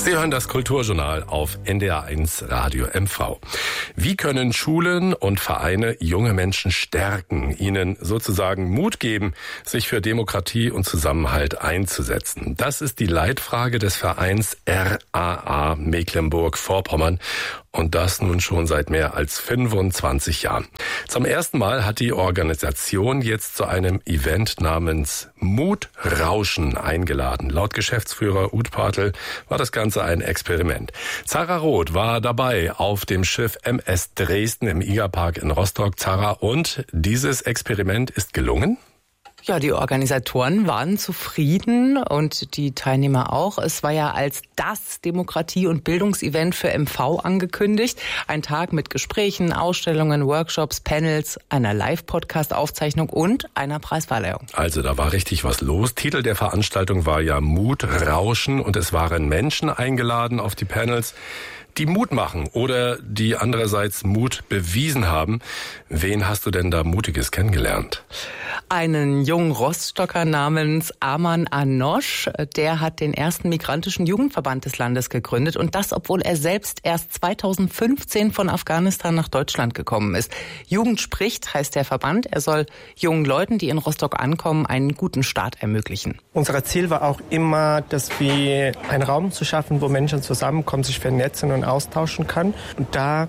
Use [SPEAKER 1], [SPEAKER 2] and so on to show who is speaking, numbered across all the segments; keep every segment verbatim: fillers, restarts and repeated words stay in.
[SPEAKER 1] Sie hören das Kulturjournal auf N D R eins Radio M V. Wie können Schulen und Vereine junge Menschen stärken, ihnen sozusagen Mut geben, sich für Demokratie und Zusammenhalt einzusetzen? Das ist die Leitfrage des Vereins R A A Mecklenburg-Vorpommern. Und das nun schon seit mehr als fünfundzwanzig Jahren. Zum ersten Mal hat die Organisation jetzt zu einem Event namens Mutrauschen eingeladen. Laut Geschäftsführer Ud Partl war das Ganze ein Experiment. Zara Roth war dabei auf dem Schiff M S Dresden im Igerpark in Rostock. Zara, und dieses Experiment ist gelungen?
[SPEAKER 2] Ja, die Organisatoren waren zufrieden und die Teilnehmer auch. Es war ja als das Demokratie- und Bildungsevent für M V angekündigt. Ein Tag mit Gesprächen, Ausstellungen, Workshops, Panels, einer Live-Podcast-Aufzeichnung und einer Preisverleihung.
[SPEAKER 1] Also da war richtig was los. Titel der Veranstaltung war ja Mutrauschen und es waren Menschen eingeladen auf die Panels, die Mut machen oder die andererseits Mut bewiesen haben. Wen hast du denn da Mutiges kennengelernt?
[SPEAKER 2] Einen jungen Rostocker namens Aman Anosh, der hat den ersten migrantischen Jugendverband des Landes gegründet und das, obwohl er selbst erst zweitausendfünfzehn von Afghanistan nach Deutschland gekommen ist. Jugend spricht, heißt der Verband. Er soll jungen Leuten, die in Rostock ankommen, einen guten Start ermöglichen.
[SPEAKER 3] Unser Ziel war auch immer, dass wir einen Raum zu schaffen, wo Menschen zusammenkommen, sich vernetzen und austauschen können. Und da,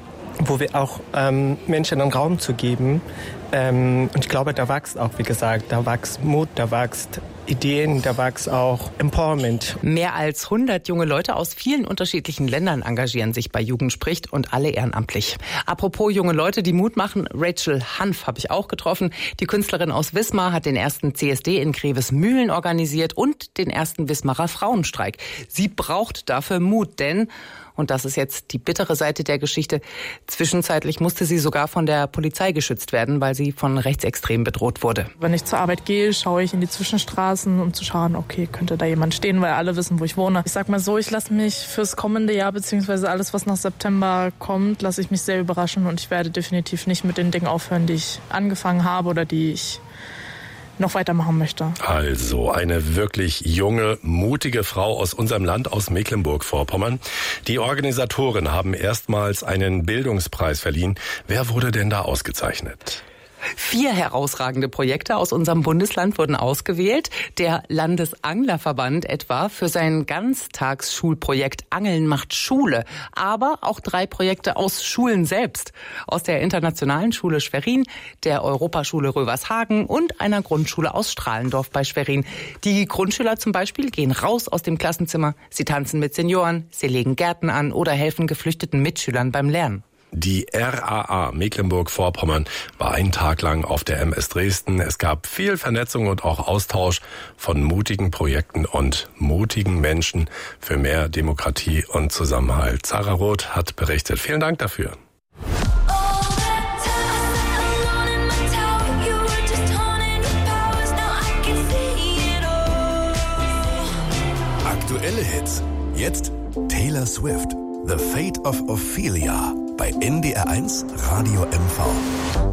[SPEAKER 3] wo wir auch ähm, Menschen einen Raum zu geben. Ähm, und ich glaube, da wächst auch, wie gesagt, da wächst Mut, da wächst Ideen, da wächst auch Empowerment.
[SPEAKER 2] Mehr als hundert junge Leute aus vielen unterschiedlichen Ländern engagieren sich bei Jugend spricht und alle ehrenamtlich. Apropos junge Leute, die Mut machen, Rachel Hanf habe ich auch getroffen. Die Künstlerin aus Wismar hat den ersten C S D in Grevesmühlen organisiert und den ersten Wismarer Frauenstreik. Sie braucht dafür Mut, denn, und das ist jetzt die bittere Seite der Geschichte, zwischenzeitlich musste sie sogar von der Polizei geschützt werden, weil sie von Rechtsextremen bedroht wurde.
[SPEAKER 4] Wenn ich zur Arbeit gehe, schaue ich in die Zwischenstraßen, um zu schauen, okay, könnte da jemand stehen, weil alle wissen, wo ich wohne. Ich sag mal so, ich lasse mich fürs kommende Jahr, beziehungsweise alles, was nach September kommt, lasse ich mich sehr überraschen und ich werde definitiv nicht mit den Dingen aufhören, die ich angefangen habe oder die ich noch weitermachen möchte.
[SPEAKER 1] Also eine wirklich junge, mutige Frau aus unserem Land, aus Mecklenburg-Vorpommern. Die Organisatoren haben erstmals einen Bildungspreis verliehen. Wer wurde denn da ausgezeichnet?
[SPEAKER 2] Vier herausragende Projekte aus unserem Bundesland wurden ausgewählt. Der Landesanglerverband etwa für sein Ganztagsschulprojekt Angeln macht Schule. Aber auch drei Projekte aus Schulen selbst. Aus der Internationalen Schule Schwerin, der Europaschule Rövershagen und einer Grundschule aus Strahlendorf bei Schwerin. Die Grundschüler zum Beispiel gehen raus aus dem Klassenzimmer. Sie tanzen mit Senioren, sie legen Gärten an oder helfen geflüchteten Mitschülern beim Lernen.
[SPEAKER 1] Die R A A Mecklenburg-Vorpommern war einen Tag lang auf der M S Dresden. Es gab viel Vernetzung und auch Austausch von mutigen Projekten und mutigen Menschen für mehr Demokratie und Zusammenhalt. Zara Roth hat berichtet. Vielen Dank dafür.
[SPEAKER 5] Aktuelle Hits. Jetzt Taylor Swift. The Fate of Ophelia bei N D R eins Radio M V.